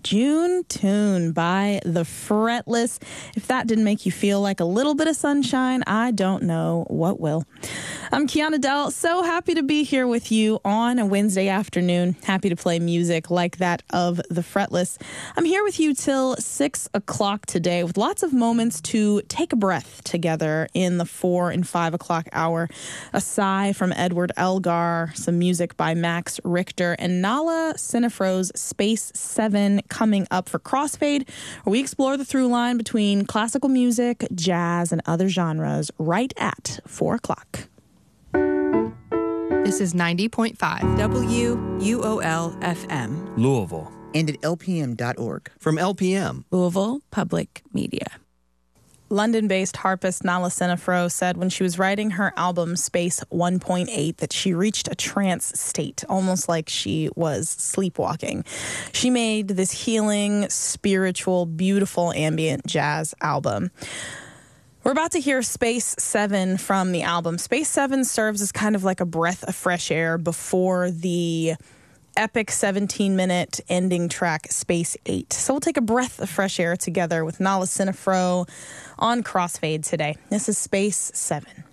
June Tune by The Fretless. If that didn't make you feel like a little bit of sunshine, I don't know what will. I'm Kiana Dell. So happy to be here with you on a Wednesday afternoon. Happy to play music like that of The Fretless. I'm here with you till 6 o'clock today with lots of moments to take a breath together in the 4 and 5 o'clock hour. A sigh from Edward Elgar, some music by Max Richter, and Nala Sinafro's Space 7 coming up for Crossfade, where we explore the through line between classical music, jazz, and other genres right at 4 o'clock. This is 90.5 WUOL-FM. Louisville. And at lpm.org. From LPM. Louisville Public Media. London-based harpist Nala Sinafro said when she was writing her album Space 1.8 that she reached a trance state, almost like she was sleepwalking. She made this healing, spiritual, beautiful ambient jazz album. We're about to hear Space 7 from the album. Space 7 serves as kind of like a breath of fresh air before the epic 17-minute ending track, Space 8. So we'll take a breath of fresh air together with Nala Sinafro on Crossfade today. This is Space 7.